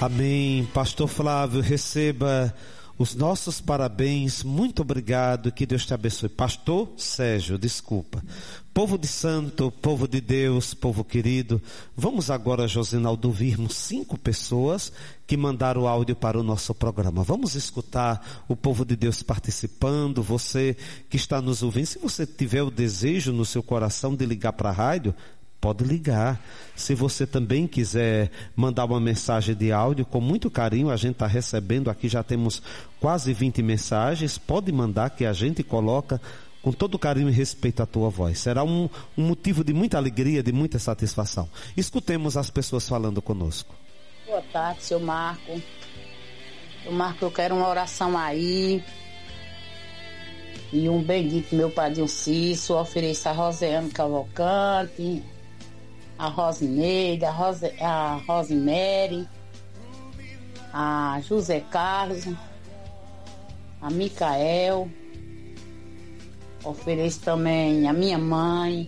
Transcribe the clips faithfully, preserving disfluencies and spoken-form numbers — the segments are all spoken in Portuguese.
Amém. Pastor Flávio, receba os nossos parabéns. Muito obrigado. Que Deus te abençoe. Pastor Sérgio, desculpa. Povo de santo, povo de Deus, povo querido, vamos agora, Josinaldo, ouvirmos cinco pessoas que mandaram áudio para o nosso programa. Vamos escutar o povo de Deus participando. Você que está nos ouvindo, se você tiver o desejo no seu coração de ligar para a rádio, pode ligar. Se você também quiser mandar uma mensagem de áudio, com muito carinho, a gente está recebendo aqui, já temos quase vinte mensagens, pode mandar que a gente coloca com todo carinho e respeito a tua voz. Será um, um motivo de muita alegria, de muita satisfação. Escutemos as pessoas falando conosco. Boa tarde, seu Marco. Seu Marco, eu quero uma oração aí. E um bendito meu padrinho Cício, ofereço a Rosiane Cavalcante, a Rosineide, a, Rose, a Rosemary, a José Carlos, a Micael. Ofereço também a minha mãe,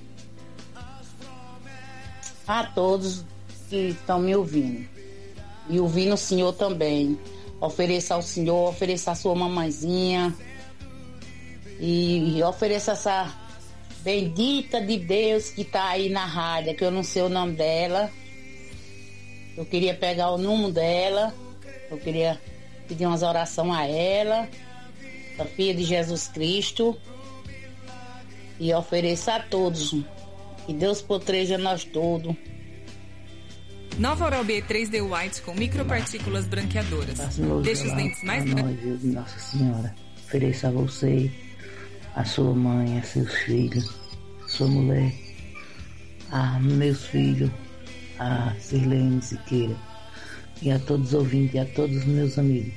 a todos que estão me ouvindo. E ouvindo o Senhor também. Ofereço ao Senhor, ofereço a sua mamãezinha. E ofereço essa bendita de Deus que está aí na rádio, que eu não sei o nome dela. Eu queria pegar o número dela. Eu queria pedir umas orações a ela, a filha de Jesus Cristo. E ofereço a todos. Que Deus proteja nós todos. Nova Oral-B três D White com micropartículas branqueadoras. Deixa os dentes mais brancos. Nossa Senhora, ofereço a você, a sua mãe, a seus filhos, a sua mulher, a meus filhos, a Sirlene Siqueira, e a todos os ouvintes, e a todos os meus amigos,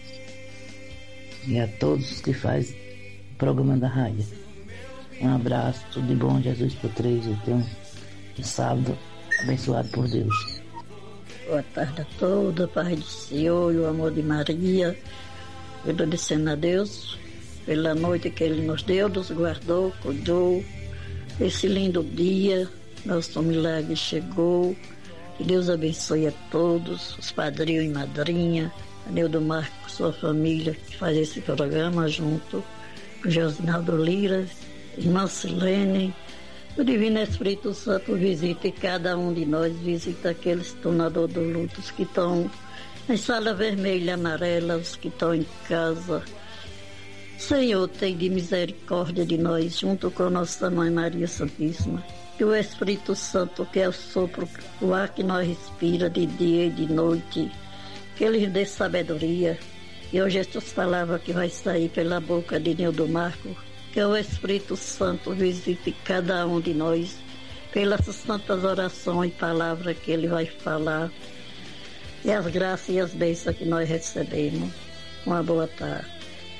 e a todos que fazem o programa da rádio. Um abraço, tudo de bom, Jesus por três. Eu tenho um sábado abençoado por Deus. Boa tarde a todos, paz do Senhor e o amor de Maria. Agradecendo a Deus pela noite que Ele nos deu, nos guardou, cuidou. Esse lindo dia, nosso milagre chegou. Que Deus abençoe a todos, os padrinhos e madrinha, a Neudo Marco, sua família, que faz esse programa junto com Josinaldo Lira, irmã Silene. O Divino Espírito Santo visite cada um de nós, visita aqueles tornadores do luto, os que estão em sala vermelha, amarela, os que estão em casa. Senhor, tem de misericórdia de nós, junto com nossa Mãe Maria Santíssima. Que o Espírito Santo, que é o sopro, o ar que nós respira de dia e de noite, que Ele dê sabedoria. E hoje estas palavras que vai sair pela boca de Neudo Marco, que o Espírito Santo visite cada um de nós, pelas santas orações e palavras que Ele vai falar, e as graças e as bênçãos que nós recebemos. Uma boa tarde.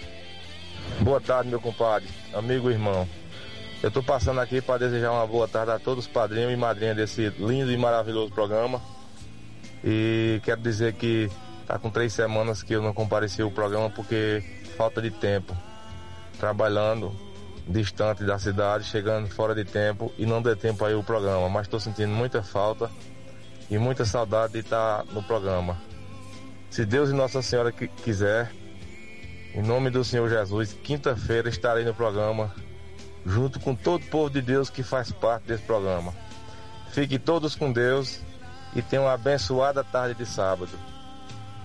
Boa tarde, meu compadre, amigo e irmão. Eu estou passando aqui para desejar uma boa tarde a todos os padrinhos e madrinhas desse lindo e maravilhoso programa. E quero dizer que está com três semanas que eu não compareci ao programa porque falta de tempo. Trabalhando distante da cidade, chegando fora de tempo e não deu tempo aí o programa, mas estou sentindo muita falta e muita saudade de estar no programa. Se Deus e Nossa Senhora quiser, em nome do Senhor Jesus, quinta-feira estarei no programa junto com todo o povo de Deus que faz parte desse programa. Fiquem todos com Deus e tenham uma abençoada tarde de sábado.